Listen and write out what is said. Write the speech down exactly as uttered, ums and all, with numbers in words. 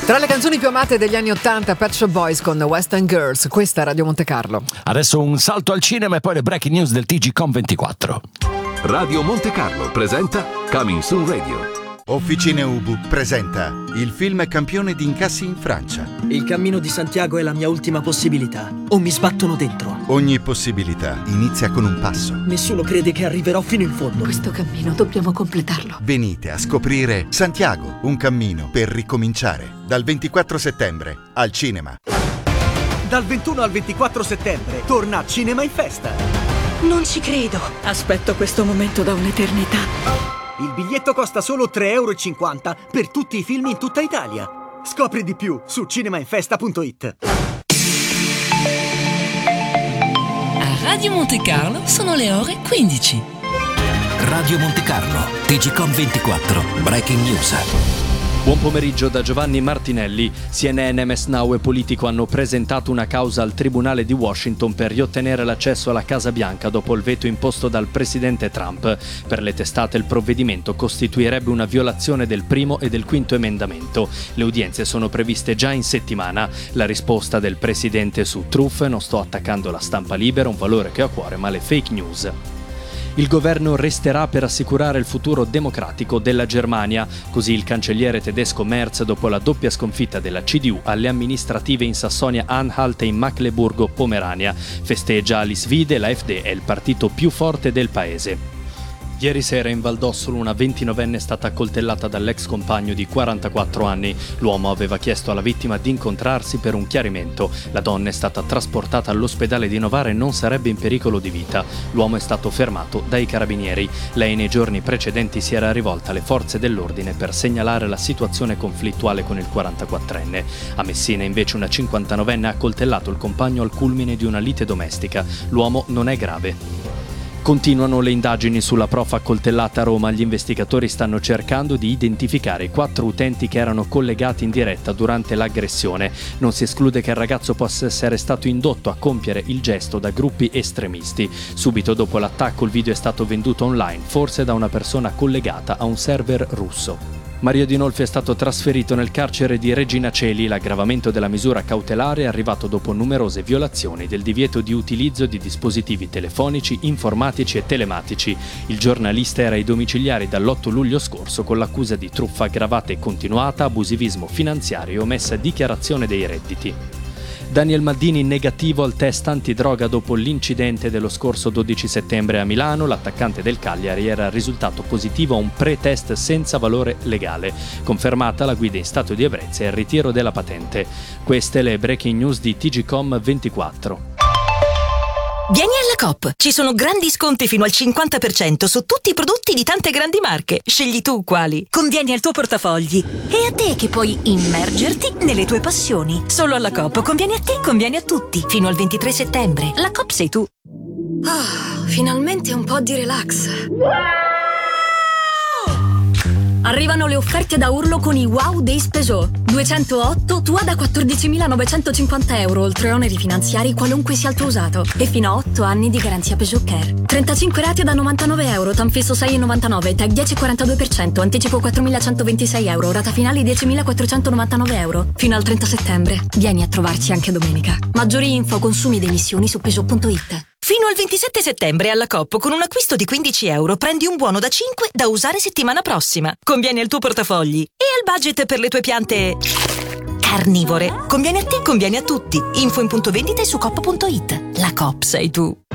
Tra le canzoni più amate degli anni ottanta, Pet Shop Boys con West End Girls, questa è Radio Monte Carlo. Adesso un salto al cinema e poi le breaking news del T G Com ventiquattro. Radio Monte Carlo presenta Coming Soon Radio. Officine Ubu presenta il film campione di incassi in Francia. Il cammino di Santiago è la mia ultima possibilità. O mi sbattono dentro. Ogni possibilità inizia con un passo. Nessuno crede che arriverò fino in fondo. Questo cammino dobbiamo completarlo. Venite a scoprire Santiago, un cammino per ricominciare. Dal ventiquattro settembre al cinema. Dal ventuno al ventiquattro settembre torna Cinema in Festa. Non ci credo. Aspetto questo momento da un'eternità. Il biglietto costa solo tre e cinquanta euro per tutti i film in tutta Italia. Scopri di più su cinemainfesta punto it. A Radio Monte Carlo sono le ore quindici. Radio Monte Carlo, T G Com ventiquattro, Breaking News. Buon pomeriggio da Giovanni Martinelli. C N N, M S Now e Politico hanno presentato una causa al Tribunale di Washington per riottenere l'accesso alla Casa Bianca dopo il veto imposto dal presidente Trump. Per le testate il provvedimento costituirebbe una violazione del primo e del quinto emendamento. Le udienze sono previste già in settimana. La risposta del presidente su truffe: non sto attaccando la stampa libera, un valore che ho a cuore, ma le fake news. Il governo resterà per assicurare il futuro democratico della Germania. Così il cancelliere tedesco Merz, dopo la doppia sconfitta della C D U alle amministrative in Sassonia-Anhalt e in Mecklenburgo-Pomerania. Festeggia Alice Wiede, la F D è il partito più forte del paese. Ieri sera in Val d'Ossola una ventinovenne è stata accoltellata dall'ex compagno di quarantaquattro anni. L'uomo aveva chiesto alla vittima di incontrarsi per un chiarimento. La donna è stata trasportata all'ospedale di Novara e non sarebbe in pericolo di vita. L'uomo è stato fermato dai carabinieri. Lei nei giorni precedenti si era rivolta alle forze dell'ordine per segnalare la situazione conflittuale con il quarantaquattrenne. A Messina invece una cinquantanovenne ha accoltellato il compagno al culmine di una lite domestica. L'uomo non è grave. Continuano le indagini sulla prof accoltellata a Roma. Gli investigatori stanno cercando di identificare i quattro utenti che erano collegati in diretta durante l'aggressione. Non si esclude che il ragazzo possa essere stato indotto a compiere il gesto da gruppi estremisti. Subito dopo l'attacco il video è stato venduto online, forse da una persona collegata a un server russo. Mario Dinolfi è stato trasferito nel carcere di Regina Coeli. L'aggravamento della misura cautelare è arrivato dopo numerose violazioni del divieto di utilizzo di dispositivi telefonici, informatici e telematici. Il giornalista era ai domiciliari dall'otto luglio scorso con l'accusa di truffa aggravata e continuata, abusivismo finanziario e omessa dichiarazione dei redditi. Daniel Maldini negativo al test antidroga dopo l'incidente dello scorso dodici settembre a Milano. L'attaccante del Cagliari era risultato positivo a un pre-test senza valore legale. Confermata la guida in stato di ebbrezza e il ritiro della patente. Queste le breaking news di T G Com ventiquattro. Vieni alla Coop, ci sono grandi sconti fino al cinquanta per cento su tutti i prodotti di tante grandi marche. Scegli tu quali. Convieni al tuo portafogli. E a te che puoi immergerti nelle tue passioni. Solo alla Coop conviene a te, conviene a tutti. Fino al ventitré settembre. La Coop sei tu. Ah, finalmente un po' di relax. Arrivano le offerte da urlo con i Wow Days Peugeot. duecentootto Tua da quattordicimilanovecentocinquanta euro, oltre oneri finanziari qualunque sia il tuo usato. E fino a otto anni di garanzia Peugeot Care. trentacinque rate da novantanove euro, tanfisso sei virgola novantanove, tag dieci virgola quarantadue per cento, anticipo quattromilacentoventisei euro, rata finale diecimilaquattrocentonovantanove euro. Fino al trenta settembre. Vieni a trovarci anche domenica. Maggiori info, consumi ed emissioni su Peugeot punto it. Fino al ventisette settembre alla Coop con un acquisto di quindici euro prendi un buono da cinque da usare settimana prossima. Conviene al tuo portafogli e al budget per le tue piante carnivore. Conviene a te, conviene a tutti. Info in punto vendita e su coop punto it. La Coop sei tu.